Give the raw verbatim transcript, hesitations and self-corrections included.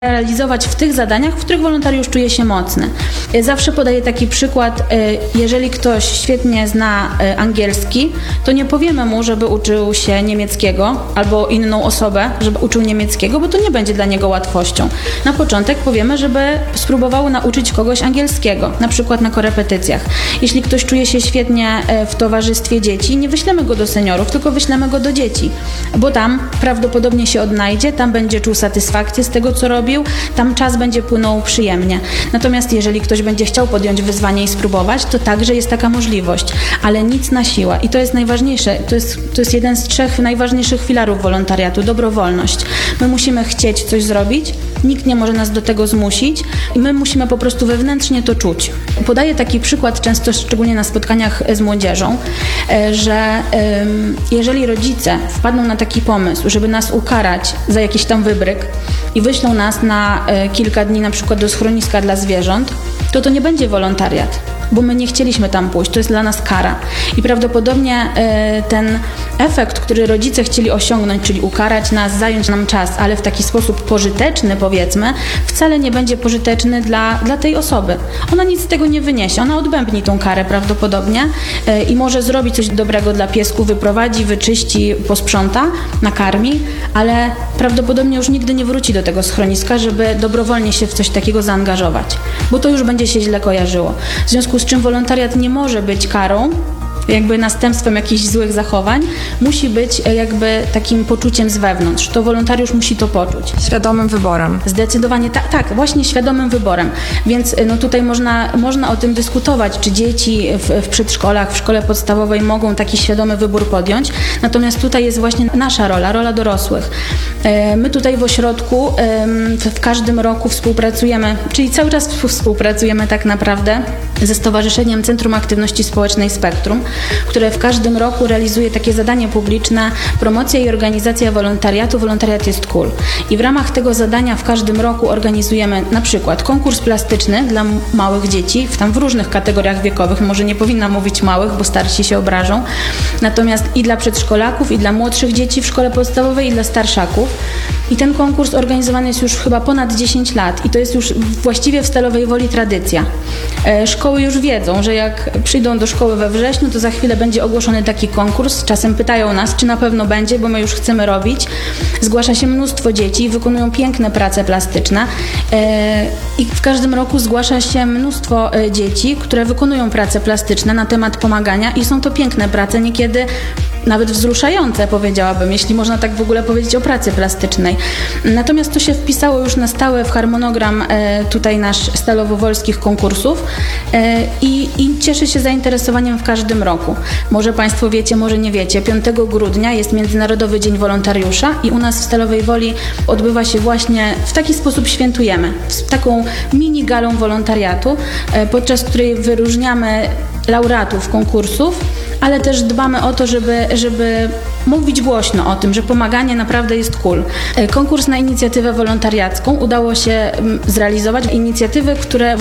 realizować w tych zadaniach, w których wolontariusz czuje się mocny. Zawsze podaję taki przykład, jeżeli ktoś świetnie zna angielski, to nie powiemy mu, żeby uczył się niemieckiego albo inną osobę, żeby uczył niemieckiego, bo to nie będzie dla niego łatwością. Na początek powiemy, żeby spróbował nauczyć kogoś angielskiego, na przykład na korepetycjach. Jeśli ktoś czuje się świetnie w towarzystwie dzieci, nie wyślemy go do seniorów, tylko wyślemy go do dzieci, bo tam prawdopodobnie się odnajdzie, tam będzie czuł satysfakcję z tego, co robi, tam czas będzie płynął przyjemnie. Natomiast jeżeli ktoś będzie chciał podjąć wyzwanie i spróbować, to także jest taka możliwość, ale nic na siłę. I to jest najważniejsze, to jest, to jest jeden z trzech najważniejszych filarów wolontariatu, dobrowolność. My musimy chcieć coś zrobić, nikt nie może nas do tego zmusić i my musimy po prostu wewnętrznie to czuć. Podaję taki przykład często, szczególnie na spotkaniach z młodzieżą, że jeżeli rodzice wpadną na taki pomysł, żeby nas ukarać za jakiś tam wybryk i wyślą nas na kilka dni na przykład do schroniska dla zwierząt, to to nie będzie wolontariat, bo my nie chcieliśmy tam pójść, to jest dla nas kara. I prawdopodobnie ten efekt, który rodzice chcieli osiągnąć, czyli ukarać nas, zająć nam czas, ale w taki sposób pożyteczny, powiedzmy, wcale nie będzie pożyteczny dla, dla tej osoby. Ona nic z tego nie wyniesie, ona odbębni tą karę prawdopodobnie i może zrobić coś dobrego dla piesku, wyprowadzi, wyczyści, posprząta, nakarmi, ale prawdopodobnie już nigdy nie wróci do tego schroniska, żeby dobrowolnie się w coś takiego zaangażować, bo to już będzie się źle kojarzyło. W związku z czym wolontariat nie może być karą, jakby następstwem jakichś złych zachowań, musi być jakby takim poczuciem z wewnątrz. To wolontariusz musi to poczuć. Świadomym wyborem. Zdecydowanie tak, tak, właśnie świadomym wyborem. Więc no tutaj można, można o tym dyskutować, czy dzieci w, w przedszkolach, w szkole podstawowej mogą taki świadomy wybór podjąć. Natomiast tutaj jest właśnie nasza rola, rola dorosłych. My tutaj w ośrodku w każdym roku współpracujemy, czyli cały czas współpracujemy tak naprawdę ze Stowarzyszeniem Centrum Aktywności Społecznej Spektrum, które w każdym roku realizuje takie zadanie publiczne, promocja i organizacja wolontariatu. Wolontariat jest cool. I w ramach tego zadania w każdym roku organizujemy na przykład konkurs plastyczny dla małych dzieci, w tam w różnych kategoriach wiekowych, może nie powinna mówić małych, bo starsi się obrażą, natomiast i dla przedszkolaków, i dla młodszych dzieci w szkole podstawowej, i dla starszaków. I ten konkurs organizowany jest już chyba ponad dziesięć lat i to jest już właściwie w Stalowej Woli tradycja. Szkoły już wiedzą, że jak przyjdą do szkoły we wrześniu, to za chwilę będzie ogłoszony taki konkurs. Czasem pytają nas, czy na pewno będzie, bo my już chcemy robić. Zgłasza się mnóstwo dzieci, wykonują piękne prace plastyczne i w każdym roku zgłasza się mnóstwo dzieci, które wykonują prace plastyczne na temat pomagania i są to piękne prace, niekiedy nawet wzruszające, powiedziałabym, jeśli można tak w ogóle powiedzieć o pracy plastycznej. Natomiast to się wpisało już na stałe w harmonogram e, tutaj nasz stalowowolskich konkursów e, i, i cieszy się zainteresowaniem w każdym roku. Może Państwo wiecie, może nie wiecie, piątego grudnia jest Międzynarodowy Dzień Wolontariusza i u nas w Stalowej Woli odbywa się właśnie, w taki sposób świętujemy, z taką mini galą wolontariatu, e, podczas której wyróżniamy laureatów konkursów, ale też dbamy o to, żeby, żeby mówić głośno o tym, że pomaganie naprawdę jest cool. Konkurs na inicjatywę wolontariacką udało się zrealizować, inicjatywy, które